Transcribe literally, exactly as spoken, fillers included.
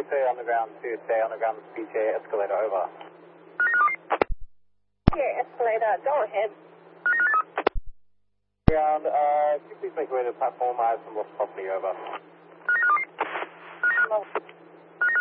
clear on the ground to stay on the ground P T A escalator, over. Yeah, escalator, go ahead. Ground, uh, could you please make way to the platform? I have some lost property, over. Well,